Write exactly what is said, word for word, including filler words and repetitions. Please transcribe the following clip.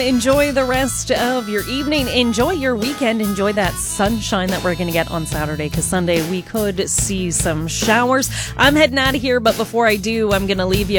Enjoy the rest of your evening. Enjoy your weekend. Enjoy that sunshine that we're going to get on Saturday, because Sunday we could see some showers. I'm heading out of here, but before I do, I'm going to leave you